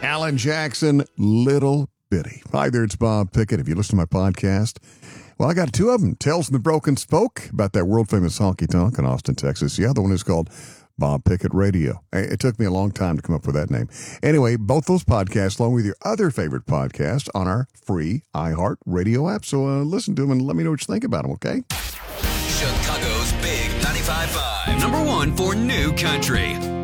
Alan Jackson, Little Bitty. Hi there, it's Bob Pickett. If you listen to my podcast, well, I got two of them. Tales from the Broken Spoke, about that world-famous honky tonk in Austin, Texas. The other one is called Bob Pickett Radio. It took me a long time to come up with that name. Anyway, both those podcasts, along with your other favorite podcast, on our free iHeart Radio app. So listen to them and let me know what you think about them, okay? Chicago's Big 95.5. Number one for new country.